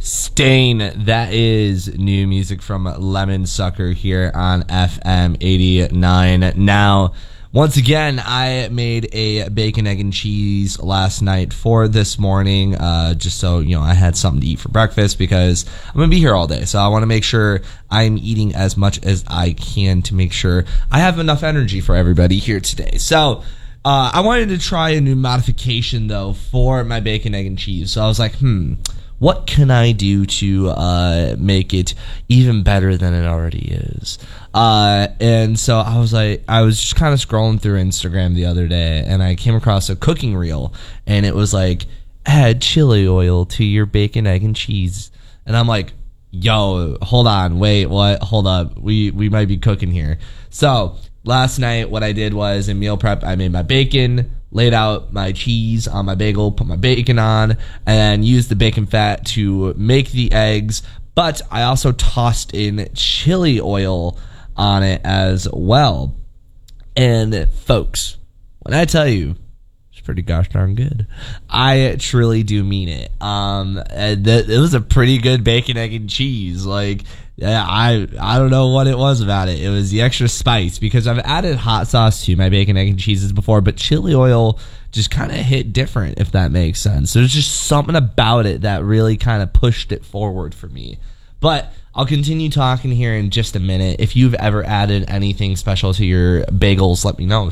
Stain, that is new music from Lemon Sucker here on FM 89. Now, once again, I made a bacon, egg, and cheese last night for this morning, just so, I had something to eat for breakfast because I'm going to be here all day. So I want to make sure I'm eating as much as I can to make sure I have enough energy for everybody here today. So I wanted to try a new modification, though, for my bacon, egg, and cheese. So I was like, what can I do to make it even better than it already is? And so I was just kind of scrolling through Instagram the other day, and I came across a cooking reel, and it was like, add chili oil to your bacon, egg, and cheese. And I'm like, yo, hold on, wait, what? Hold up, we might be cooking here. So last night, what I did was in meal prep, I made my bacon, laid out my cheese on my bagel, put my bacon on, and used the bacon fat to make the eggs. But I also tossed in chili oil on it as well. And folks, when I tell you, it's pretty gosh darn good. I truly do mean it. It was a pretty good bacon, egg, and cheese. I don't know what it was about it. It was the extra spice, because I've added hot sauce to my bacon, egg, and cheeses before, but chili oil just kind of hit different, if that makes sense. There's just something about it that really kind of pushed it forward for me. But I'll continue talking here in just a minute. If you've ever added anything special to your bagels, let me know.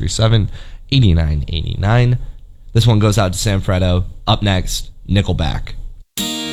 630-637-8989. This one goes out to Sanfredo. Up next, Nickelback.